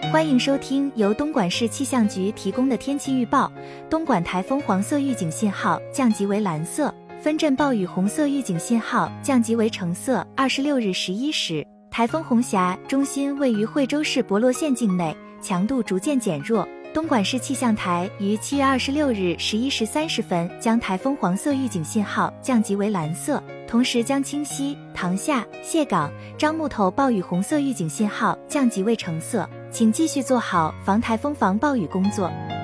欢迎收听由东莞市气象局提供的天气预报。东莞台风黄色预警信号降级为蓝色，分阵暴雨红色预警信号降级为橙色。26日11时，台风红霞中心位于惠州市博洛县境内，强度逐渐减弱。东莞市气象台于7月26日11时30分将台风黄色预警信号降级为蓝色，同时将清溪、塘厦、蟹港、樟木头暴雨红色预警信号降级为橙色，请继续做好防台风防暴雨工作。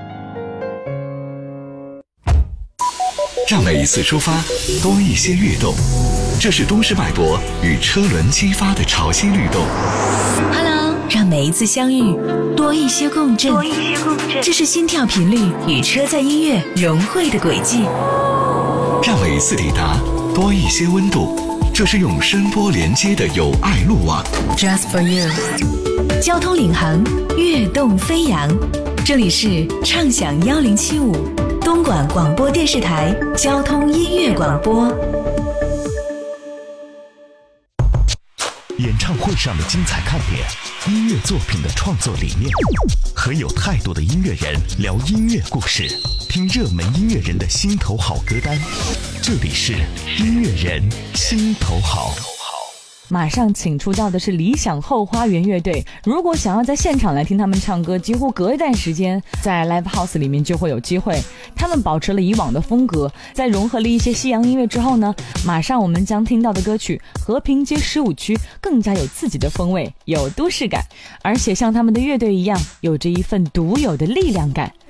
让每一次出发多一些跃动，这是都市脉搏与车轮激发的潮汐律动。 Hello， 让每一次相遇多一些共振，这是心跳频率与车载音乐融汇的轨迹。 让每一次抵达多一些温度，这是用声波连接的友爱路网。 Just for you， 交通领航，跃动飞扬。这里是畅享1075东莞广播电视台交通音乐广播。 演唱会上的精彩看点，音乐作品的创作理念，和有态度的音乐人聊音乐故事，听热门音乐人的心头好歌单。这里是音乐人心头好。 马上请出到的是理想后花园乐队，如果想要在现场来听他们唱歌，几乎隔一段时间在 Live House 里面就会有机会。他们保持了以往的风格，在融合了一些西洋音乐之后呢，马上我们将听到的歌曲和平街15区更加有自己的风味，有都市感，而且像他们的乐队一样，有着一份独有的力量感。